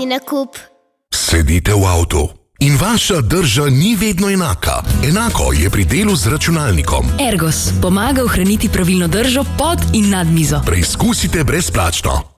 pomembni nakup. Sedite v avtu in vaša drža ni vedno enaka. Enako je pri delu z računalnikom. Ergos pomaga ohraniti pravilno držo pod in nad mizo. Preizkusite brezplačno.